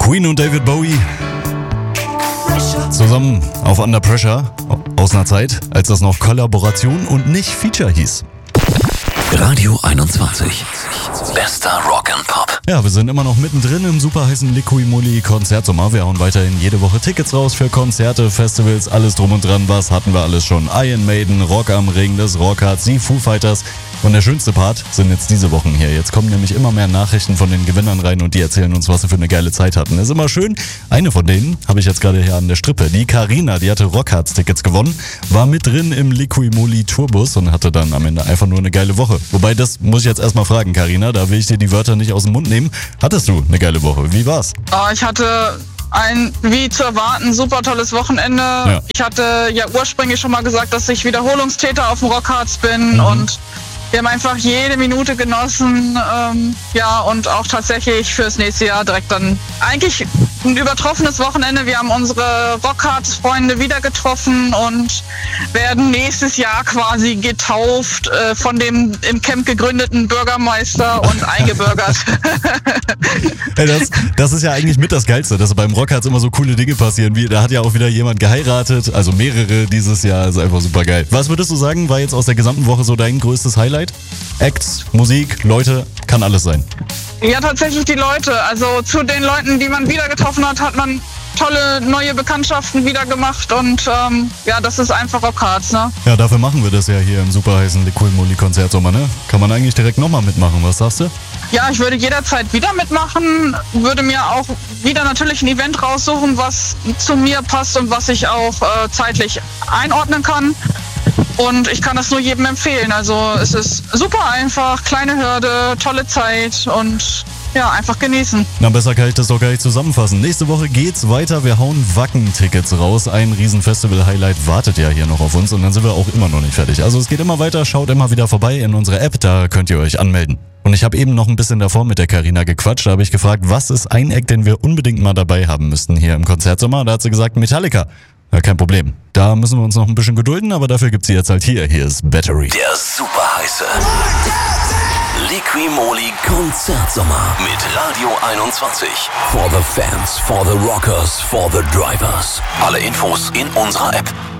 Queen und David Bowie zusammen auf Under Pressure aus einer Zeit, als das noch Kollaboration und nicht Feature hieß. Radio 21. Bester Rock and Pop. Ja, wir sind immer noch mittendrin im super heißen Liqui-Moly Konzertsommer. Wir hauen weiterhin jede Woche Tickets raus für Konzerte, Festivals, alles drum und dran. Was hatten wir alles schon? Iron Maiden, Rock am Ring, das Rockharz, die Foo Fighters. Und der schönste Part sind jetzt diese Wochen hier. Jetzt kommen nämlich immer mehr Nachrichten von den Gewinnern rein und die erzählen uns, was sie für eine geile Zeit hatten. Ist immer schön. Eine von denen habe ich jetzt gerade hier an der Strippe. Die Carina, die hatte Rockharz-Tickets gewonnen, war mit drin im Liqui-Moly Tourbus und hatte dann am Ende einfach nur eine geile Woche. Wobei, das muss ich jetzt erstmal fragen, Carina, da will ich dir die Wörter nicht aus dem Mund nehmen. Hattest du eine geile Woche? Wie war's? Ich hatte ein, wie zu erwarten, super tolles Wochenende. Ja. Ich hatte ja ursprünglich schon mal gesagt, dass ich Wiederholungstäter auf dem Rockharz bin und wir haben einfach jede Minute genossen, und auch tatsächlich fürs nächste Jahr direkt dann eigentlich ein übertroffenes Wochenende. Wir haben unsere Rockharz-Freunde wieder getroffen und werden nächstes Jahr quasi getauft von dem im Camp gegründeten Bürgermeister und eingebürgert. Hey, das ist ja eigentlich mit das Geilste, dass beim Rockharz immer so coole Dinge passieren. Da hat ja auch wieder jemand geheiratet, also mehrere dieses Jahr, ist einfach super geil. Was würdest du sagen, war jetzt aus der gesamten Woche so dein größtes Highlight? Acts, Musik, Leute, kann alles sein. Ja, tatsächlich die Leute. Also zu den Leuten, die man wieder getroffen hat, hat man tolle neue Bekanntschaften wieder gemacht und das ist einfach Rockharz, ne? Ja, dafür machen wir das ja hier im super heißen Liqui-Moly Konzertsommer, ne? Kann man eigentlich direkt nochmal mitmachen, was sagst du? Ja, ich würde jederzeit wieder mitmachen, würde mir auch wieder natürlich ein Event raussuchen, was zu mir passt und was ich auch zeitlich einordnen kann. Und ich kann das nur jedem empfehlen. Also es ist super einfach, kleine Hürde, tolle Zeit und ja, einfach genießen. Na, besser kann ich das doch gar nicht zusammenfassen. Nächste Woche geht's weiter. Wir hauen Wacken-Tickets raus. Ein riesen Festival-Highlight wartet ja hier noch auf uns und dann sind wir auch immer noch nicht fertig. Also es geht immer weiter. Schaut immer wieder vorbei in unsere App. Da könnt ihr euch anmelden. Und ich habe eben noch ein bisschen davor mit der Carina gequatscht. Da habe ich gefragt, was ist ein Act, den wir unbedingt mal dabei haben müssten hier im Konzertsommer. Da hat sie gesagt, Metallica. Ja, kein Problem. Da müssen wir uns noch ein bisschen gedulden, aber dafür gibt's sie jetzt halt hier. Hier ist Battery. Der super heiße Liqui-Moly Konzertsommer mit Radio 21. For the fans, for the rockers, for the drivers. Alle Infos in unserer App.